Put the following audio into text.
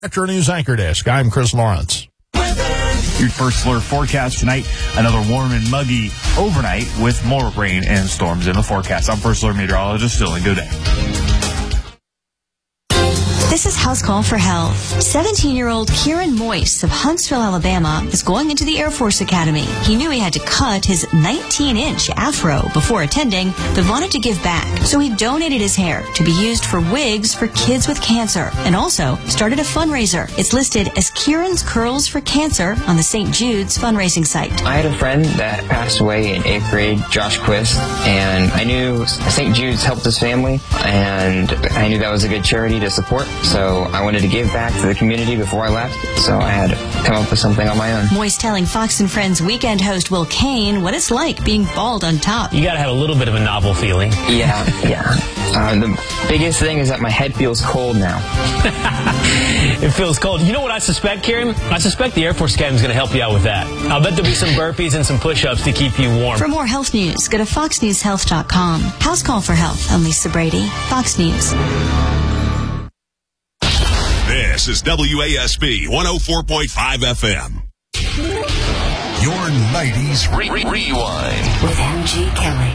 Metro News Anchor Desk. I'm Chris Lawrence. Your first alert forecast tonight, another warm and muggy overnight with more rain and storms in the forecast. I'm First Alert Meteorologist Dylan Goday. This is House Call for Health. 17-year-old Kieran Moyse of Huntsville, Alabama, is going into the Air Force Academy. He knew he had to cut his 19-inch afro before attending, but wanted to give back. So he donated his hair to be used for wigs for kids with cancer, and also started a fundraiser. It's listed as Kieran's Curls for Cancer on the St. Jude's fundraising site. I had a friend that passed away in 8th grade, Josh Quist, and I knew St. Jude's helped his family, and I knew that was a good charity to support. So I wanted to give back to the community before I left, so I had to come up with something on my own. Moyse telling Fox and Friends weekend host Will Kane what it's like being bald on top. You gotta have a little bit of a novel feeling. Yeah. The biggest thing is that my head feels cold now. It feels cold. You know what I suspect, Kieran? I suspect the Air Force Academy is going to help you out with that. I'll bet there'll be some burpees and some push-ups to keep you warm. For more health news, go to foxnewshealth.com. House Call for Health. I'm Lisa Brady, Fox News. This is WASB 104.5 FM. Your 90s Rewind. With MG Kelly.